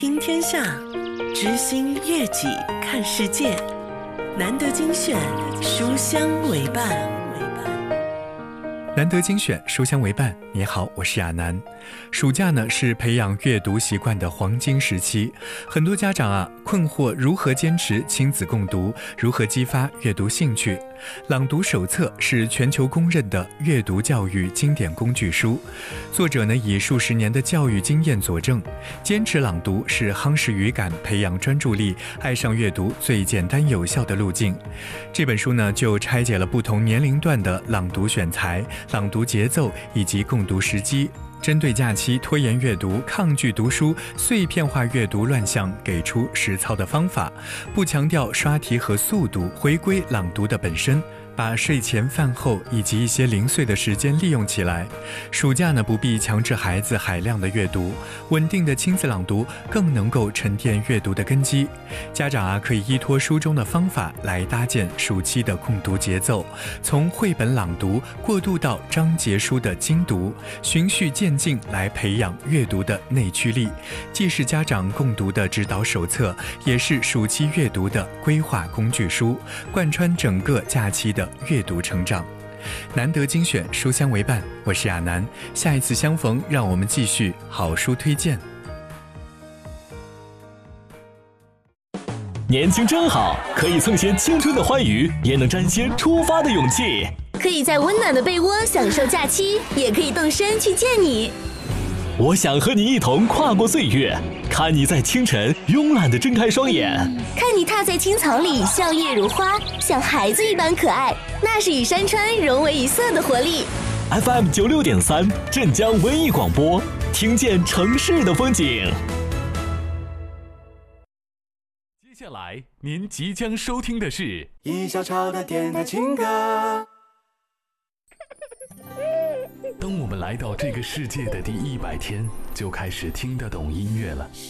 听天下，知心悦己，看世界。难得精选，书香为伴。 难得精选，书香为伴。你好，我是亚楠。暑假呢是培养阅读习惯的黄金时期，很多家长困惑如何坚持亲子共读，如何激发阅读兴趣。朗读手册是全球公认的阅读教育经典工具书，作者呢以数十年的教育经验佐证，坚持朗读是夯实语感、培养专注力、爱上阅读最简单有效的路径。这本书呢就拆解了不同年龄段的朗读选材、朗读节奏以及共读时机，针对假期拖延阅读、抗拒读书、碎片化阅读乱象给出实操的方法，不强调刷题和速读，回归朗读的本身，把睡前、饭后以及一些零碎的时间利用起来。暑假呢不必强制孩子海量的阅读，稳定的亲子朗读更能够沉淀阅读的根基。家长可以依托书中的方法来搭建暑期的共读节奏，从绘本朗读过渡到章节书的精读，循序渐进来培养阅读的内驱力，既是家长共读的指导手册，也是暑期阅读的规划工具书，贯穿整个假期的阅读成长。难得精选，书香为伴，我是亚楠。下一次相逢，让我们继续好书推荐。 年轻真好，可以蹭些青春的欢愉，也能沾些出发的勇气。 可以在温暖的被窝享受假期，也可以动身去见你。 我想和你一同跨过岁月，看你在清晨慵懒地睁开双眼， 看你踏在青草里笑靥如花，像孩子一般可爱，那是与山川融为一色的活力。 FM 96.3镇江文艺广播，听见城市的风景。接下来您即将收听的是一小潮的电台情歌。 当我们来到这个世界的第100天，就开始听得懂音乐了。